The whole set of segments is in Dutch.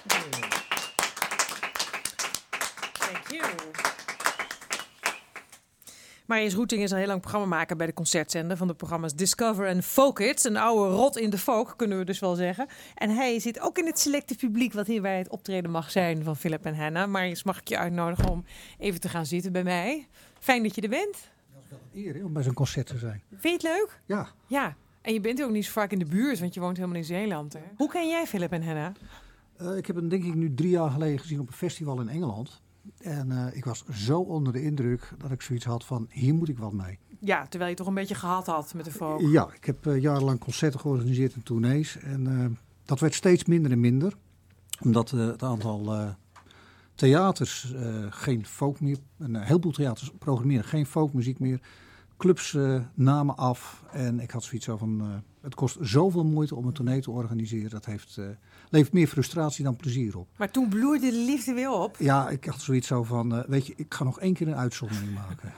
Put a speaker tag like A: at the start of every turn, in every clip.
A: Thank you. Marius Roeting is al heel lang programmamaker bij de concertzender van de programma's Discover en Folk It. Een oude rot in de folk, kunnen we dus wel zeggen. En hij zit ook in het selecte publiek wat hier bij het optreden mag zijn van Philip en Hannah. Marius, mag ik je uitnodigen om even te gaan zitten bij mij? Fijn dat je er bent.
B: Dat is wel een eer om bij zo'n concert te zijn.
A: Vind je het leuk?
B: Ja.
A: Ja. En je bent ook niet zo vaak in de buurt, want je woont helemaal in Zeeland. Hè? Hoe ken jij Philip en Hannah?
B: Ik heb hem denk ik nu 3 jaar geleden gezien op een festival in Engeland. En ik was zo onder de indruk dat ik zoiets had van, hier moet ik wat mee.
A: Ja, terwijl je toch een beetje gehad had met de folk.
B: Ja, ik heb jarenlang concerten georganiseerd en tournees. En dat werd steeds minder en minder. Omdat het aantal theaters geen folk meer... Een heleboel theaters programmeren geen folkmuziek meer. Clubs namen af. En ik had zoiets van... het kost zoveel moeite om een tournee te organiseren. Dat levert meer frustratie dan plezier op.
A: Maar toen bloeide de liefde weer op.
B: Ja, ik had zoiets zo van... weet je, ik ga nog 1 keer een uitzondering maken.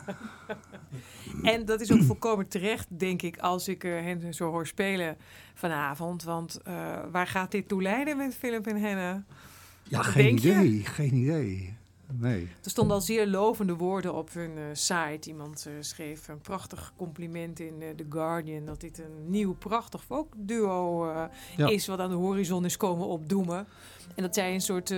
A: En dat is ook volkomen terecht, denk ik, als ik hen zo hoor spelen vanavond. Want waar gaat dit toe leiden met Philip en Hannah?
B: Ja, geen idee. Nee.
A: Er stonden al zeer lovende woorden op hun site. Iemand schreef een prachtig compliment in The Guardian. Dat dit een nieuw prachtig folkduo is wat aan de horizon is komen opdoemen. En dat zij een soort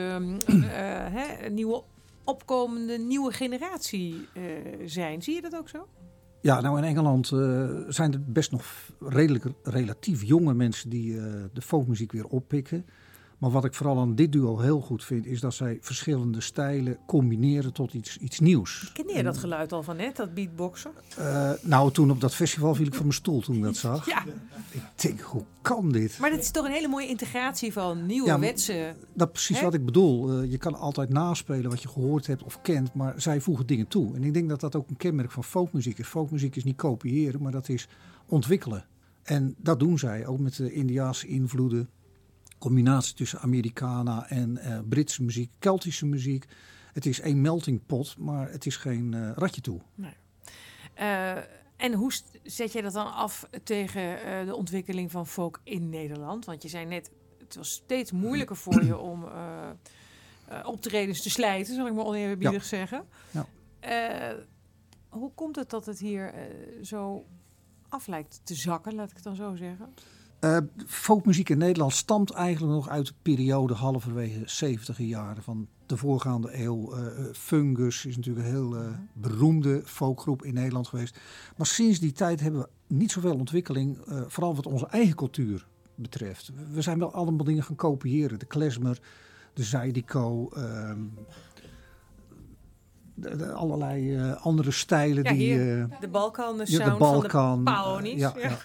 A: nieuwe opkomende nieuwe generatie zijn. Zie je dat ook zo?
B: Ja, nou in Engeland zijn er best nog relatief jonge mensen die de folkmuziek weer oppikken. Maar wat ik vooral aan dit duo heel goed vind, is dat zij verschillende stijlen combineren tot iets nieuws.
A: Ken je dat geluid al van net, dat beatboxen?
B: Nou, toen op dat festival viel ik van mijn stoel toen ik dat zag.
A: Ja.
B: Ik denk, hoe kan dit?
A: Maar dit is toch een hele mooie integratie van nieuwerwetse...
B: Dat is precies wat ik bedoel. Je kan altijd naspelen wat je gehoord hebt of kent, maar zij voegen dingen toe. En ik denk dat dat ook een kenmerk van folkmuziek is. Folkmuziek is niet kopiëren, maar dat is ontwikkelen. En dat doen zij, ook met de Indiase invloeden. Combinatie tussen Americana en Britse muziek, Keltische muziek. Het is één melting pot, maar het is geen ratje toe. Nee.
A: En hoe zet je dat dan af tegen de ontwikkeling van folk in Nederland? Want je zei net, het was steeds moeilijker voor je om optredens te slijten, zal ik maar oneerbiedig zeggen. Ja. Hoe komt het dat het hier zo af lijkt te zakken, laat ik het dan zo zeggen?
B: Folkmuziek in Nederland stamt eigenlijk nog uit de periode halverwege 70e jaren van de voorgaande eeuw. Fungus is natuurlijk een heel beroemde folkgroep in Nederland geweest. Maar sinds die tijd hebben we niet zoveel ontwikkeling, vooral wat onze eigen cultuur betreft. We zijn wel allemaal dingen gaan kopiëren. De klezmer, de zydeco, allerlei andere stijlen.
A: Ja, hier, de Balkan, de sound van de Paonies.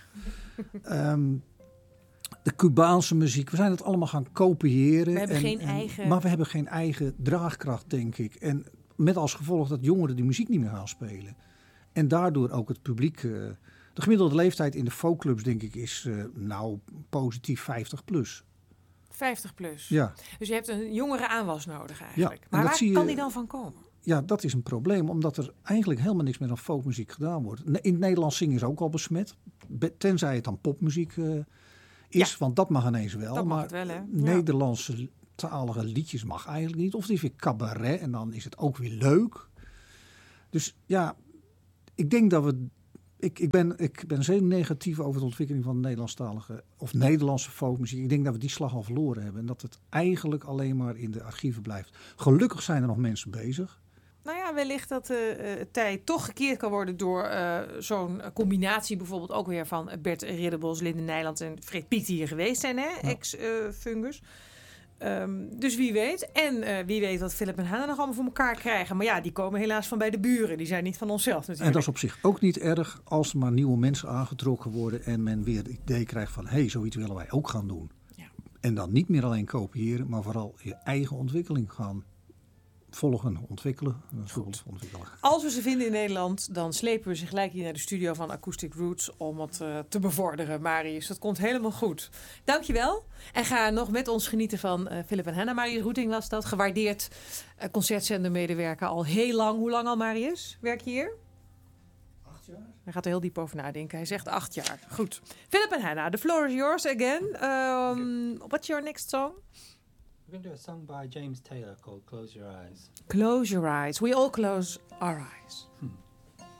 B: De Cubaanse muziek, we zijn het allemaal gaan kopiëren.
A: We hebben geen eigen...
B: Maar we hebben geen eigen draagkracht, denk ik. En met als gevolg dat jongeren die muziek niet meer gaan spelen. En daardoor ook het publiek... de gemiddelde leeftijd in de folkclubs, denk ik, is positief 50 plus.
A: 50 plus?
B: Ja.
A: Dus je hebt een jongere aanwas nodig eigenlijk.
B: Ja,
A: maar waar kan die dan van komen?
B: Ja, dat is een probleem, omdat er eigenlijk helemaal niks meer aan folkmuziek gedaan wordt. In het Nederlands zingen is ook al besmet. Tenzij het dan popmuziek is, want dat mag ineens wel.
A: Dat mag
B: maar
A: het wel, hè?
B: Nederlandse talige liedjes mag eigenlijk niet. Of het is weer cabaret en dan is het ook weer leuk. Dus ja, ik denk dat we... Ik ben zeer negatief over de ontwikkeling van de Nederlandstalige of Nederlandse folkmuziek. Ik denk dat we die slag al verloren hebben. En dat het eigenlijk alleen maar in de archieven blijft. Gelukkig zijn er nog mensen bezig.
A: Nou ja, wellicht dat de tijd toch gekeerd kan worden door zo'n combinatie bijvoorbeeld ook weer van Bert Ridderbos, Linde Nijland en Fred Piet die hier geweest zijn, hè? Ja. Ex-Fungus. Dus wie weet. En wie weet wat Philip en Hannah nog allemaal voor elkaar krijgen. Maar ja, die komen helaas van bij de buren. Die zijn niet van onszelf natuurlijk.
B: En dat is op zich ook niet erg als er maar nieuwe mensen aangetrokken worden en men weer het idee krijgt van zoiets willen wij ook gaan doen. Ja. En dan niet meer alleen kopiëren, maar vooral je eigen ontwikkeling gaan volgen, ontwikkelen.
A: Als we ze vinden in Nederland, dan slepen we ze gelijk hier naar de studio van Acoustic Roots om het te bevorderen. Marius, dat komt helemaal goed. Dankjewel. En ga nog met ons genieten van Philip en Hannah. Marius Roeting was dat, gewaardeerd concertzendermedewerker al heel lang. Hoe lang al, Marius? Werk je hier?
B: 8 jaar.
A: Hij gaat er heel diep over nadenken. Hij zegt 8 jaar. Goed. Philip en Hannah, the floor is yours again. What's your next song?
C: We're going to do a song by James Taylor called Close Your Eyes.
A: Close your eyes. We all close our eyes.